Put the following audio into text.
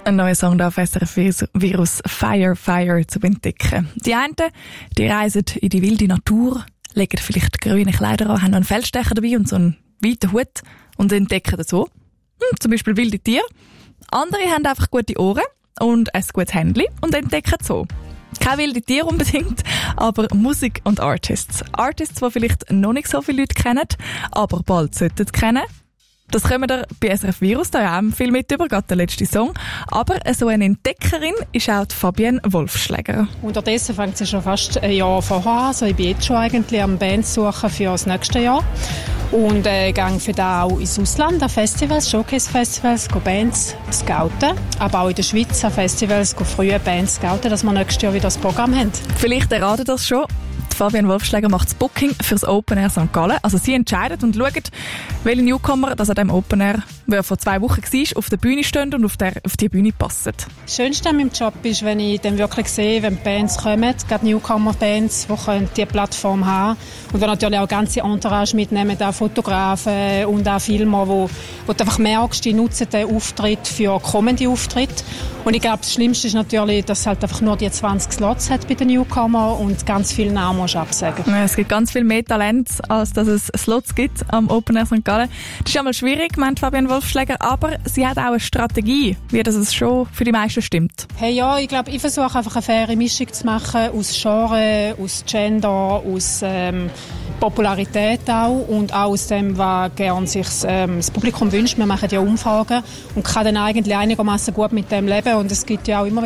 Ein neuer Song auf SRF Virus Fire Fire zu entdecken. Die einen, die reisen in die wilde Natur, legen vielleicht grüne Kleider an, haben noch einen Feldstecher dabei und so einen weiten Hut und entdecken so zum Beispiel wilde Tiere. Andere haben einfach gute Ohren und ein gutes Händchen und entdecken so. Keine wilde Tiere unbedingt, aber Musik und Artists. Artists, die vielleicht noch nicht so viele Leute kennen, aber bald sollten kennen. Das kommen wir bei SRF Virus, da ja auch viel mit über, gerade der letzte Song. Aber so eine Entdeckerin ist auch die Fabienne Wolfschläger. Unterdessen fängt sie schon fast ein Jahr vorher an. Also ich bin jetzt schon eigentlich am Bands suchen für das nächste Jahr. Und gehe für das auch ins Ausland, an Festivals, Showcase-Festivals, Bands scouten. Aber auch in der Schweiz an Festivals, frühe Bands scouten, dass wir nächstes Jahr wieder das Programm haben. Vielleicht erraten das schon. Fabienne Wolfschläger macht das Booking für das Open Air St. Gallen. Also sie entscheidet und schaut, welche Newcomer das an dem Open Air, der vor 2 Wochen war, auf der Bühne stehen und auf die Bühne passen. Das Schönste an meinem Job ist, wenn ich dann wirklich sehe, wenn Bands kommen, gerade Newcomer-Bands, die diese Plattform haben und die natürlich auch ganze Entourage mitnehmen, auch Fotografen und auch Filmer, wo du einfach merkst, die nutzen den Auftritt für kommende Auftritte. Und ich glaube, das Schlimmste ist natürlich, dass es halt einfach nur die 20 Slots hat bei den Newcomer und ganz viele Namen musst du absagen. Ja, es gibt ganz viel mehr Talent, als dass es Slots gibt am Open Air St. Gallen. Das ist einmal schwierig, meint Fabienne Wolfschläger, aber sie hat auch eine Strategie, wie das es schon für die meisten stimmt. Hey, ja, ich glaube, ich versuche einfach eine faire Mischung zu machen aus Genre, aus Gender, aus Popularität auch und auch aus dem, was gern sich das Publikum wünscht. Wir machen ja Umfragen und kann dann eigentlich einigermaßen gut mit dem leben und es gibt ja auch immer